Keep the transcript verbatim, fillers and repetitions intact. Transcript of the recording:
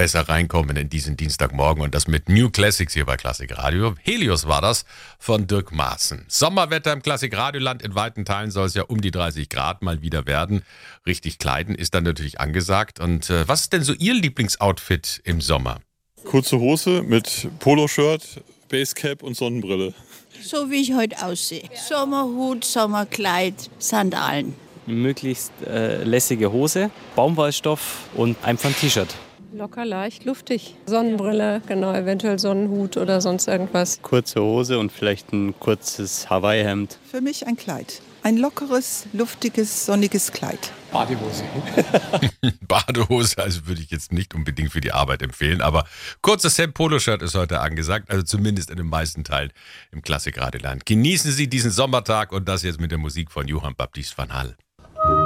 besser reinkommen in diesen Dienstagmorgen und das mit New Classics hier bei Klassik Radio. Helios war das von Dirk Maaßen. Sommerwetter im Klassik Radioland. In weiten Teilen soll es ja um die dreißig Grad mal wieder werden. Richtig kleiden ist dann natürlich angesagt. Und äh, was ist denn so Ihr Lieblingsoutfit im Sommer? Kurze Hose mit Poloshirt, Basecap und Sonnenbrille. So wie ich heute aussehe. Sommerhut, Sommerkleid, Sandalen. Möglichst äh, lässige Hose, Baumwollstoff und einfach ein T-Shirt. Locker, leicht, luftig. Sonnenbrille, genau, eventuell Sonnenhut oder sonst irgendwas. Kurze Hose und vielleicht ein kurzes Hawaii-Hemd. Für mich ein Kleid. Ein lockeres, luftiges, sonniges Kleid. Badehose. Badehose, also würde ich jetzt nicht unbedingt für die Arbeit empfehlen, aber kurzes Hemd, Poloshirt ist heute angesagt, also zumindest in den meisten Teilen im Klassik Radioland. Genießen Sie diesen Sommertag und das jetzt mit der Musik von Johann Baptist van Hal.